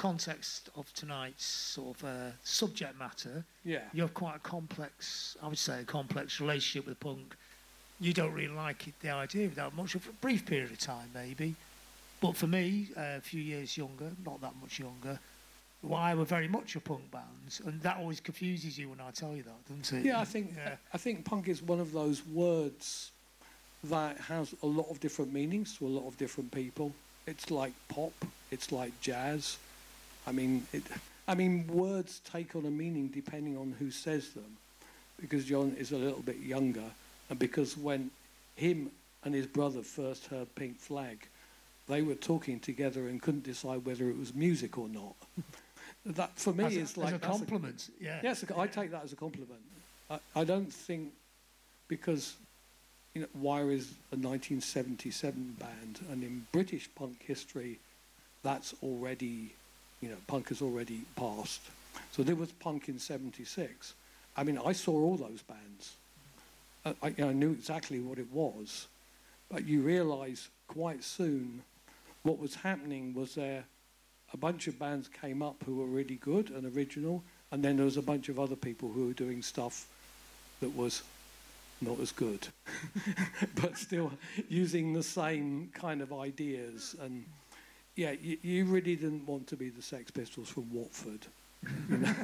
context of tonight's sort of subject matter, you have quite a complex, I would say, a complex relationship with punk. You don't really like it, the idea of that much, for a brief period of time maybe. But for me, a few years younger, not that much younger, I were very much a punk band, and that always confuses you when I tell you that, doesn't it? Yeah, I think punk is one of those words that has a lot of different meanings to a lot of different people. It's like pop, it's like jazz. I mean, words take on a meaning depending on who says them. Because John is a little bit younger, and because when him and his brother first heard Pink Flag, they were talking together and couldn't decide whether it was music or not. That for me is like a compliment. Yes, I take that as a compliment. I don't think because Wire is a 1977 band, and in British punk history, that's already punk has already passed. So there was punk in '76. I mean, I saw all those bands. I knew exactly what it was, but you realise quite soon what was happening was a bunch of bands came up who were really good and original, and then there was a bunch of other people who were doing stuff that was not as good, but still using the same kind of ideas. And you really didn't want to be the Sex Pistols from Watford.